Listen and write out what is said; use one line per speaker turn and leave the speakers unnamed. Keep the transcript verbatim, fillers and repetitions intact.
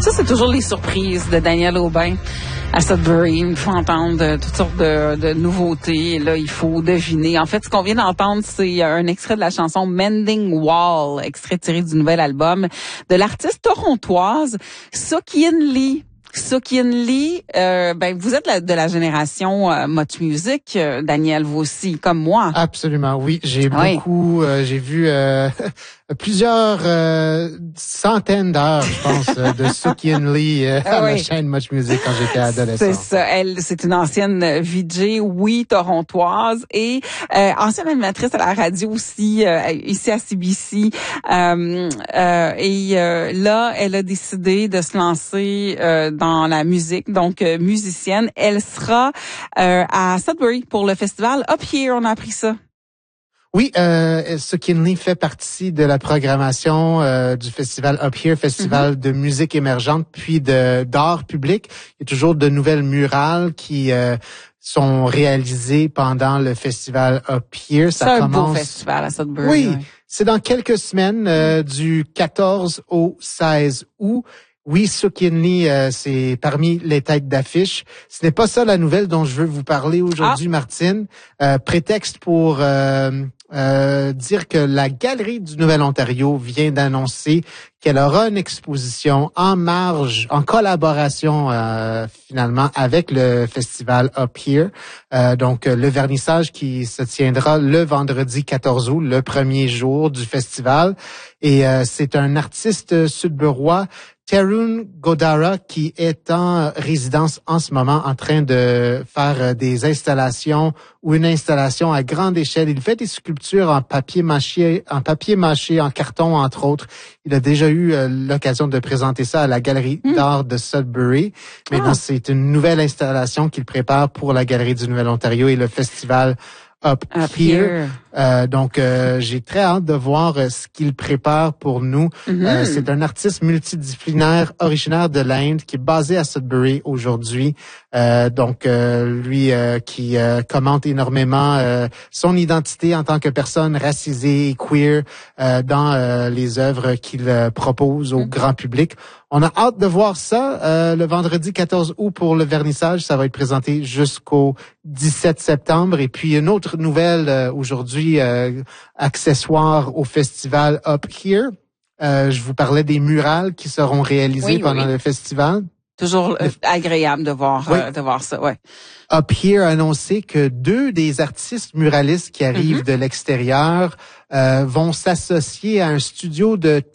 Ça, c'est toujours les surprises de Daniel Aubin à Sudbury. Il faut entendre toutes sortes de, de nouveautés. Et là, il faut deviner. En fait, ce qu'on vient d'entendre, c'est un extrait de la chanson Mending Wall, extrait tiré du nouvel album de l'artiste torontoise Sook-Yin Lee. Sook-Yin Lee, euh, ben vous êtes la, de la génération euh, Much Music, euh, Daniel, vous aussi, comme moi.
Absolument, oui. J'ai
oui.
beaucoup, euh, j'ai vu euh, plusieurs euh, centaines d'heures, je pense, de Sook-Yin Lee euh, à oui. la chaîne Much Music quand j'étais adolescent.
C'est ça. Elle, c'est une ancienne V J, oui, torontoise, et euh, ancienne animatrice à la radio aussi, euh, ici à C B C. Euh, euh, et euh, là, elle a décidé de se lancer euh, dans la musique, donc euh, musicienne. Elle sera euh, à Sudbury pour le festival Up Here. On a appris ça.
Oui, euh, Sook-Yin Lee fait partie de la programmation euh, du festival Up Here, festival mm-hmm. de musique émergente, puis de d'art public. Il y a toujours de nouvelles murales qui euh, sont réalisées pendant le festival Up Here.
Ça c'est commence... un beau festival à Sudbury.
Oui,
ouais.
C'est dans quelques semaines, euh, mm. du quatorze au seize août. Oui, Sook-Yin Lee, euh, c'est parmi les têtes d'affiche. Ce n'est pas ça la nouvelle dont je veux vous parler aujourd'hui, ah. Martine. Euh, prétexte pour euh, euh, dire que la Galerie du Nouvel-Ontario vient d'annoncer qu'elle aura une exposition en marge, en collaboration euh, finalement avec le festival Up Here. Euh, donc, le vernissage qui se tiendra le vendredi quatorze août, le premier jour du festival. Et euh, c'est un artiste sudburois, Tarun Godara, qui est en résidence en ce moment en train de faire des installations ou une installation à grande échelle. Il fait des sculptures en papier mâché, en papier mâché, en carton, entre autres. Il a déjà eu euh, l'occasion de présenter ça à la Galerie mmh. d'art de Sudbury. Maintenant, ah. c'est une nouvelle installation qu'il prépare pour la Galerie du Nouvel-Ontario et le festival Up, Up Here. here. Euh, donc, euh, j'ai très hâte de voir euh, ce qu'il prépare pour nous. Mm-hmm. Euh, c'est un artiste multidisciplinaire originaire de l'Inde qui est basé à Sudbury aujourd'hui. Euh, donc, euh, lui euh, qui euh, commente énormément euh, son identité en tant que personne racisée et queer euh, dans euh, les œuvres qu'il euh, propose au mm-hmm. grand public. On a hâte de voir ça euh, le vendredi quatorze août pour le vernissage. Ça va être présenté jusqu'au dix-sept septembre. Et puis, une autre nouvelle euh, aujourd'hui, Euh, accessoire au festival Up Here. Euh, je vous parlais des murales qui seront réalisées oui, pendant oui. le festival.
Toujours euh, agréable de voir oui. euh, de voir ça, ouais.
Up Here a annoncé que deux des artistes muralistes qui arrivent mm-hmm. de l'extérieur euh, vont s'associer à un studio de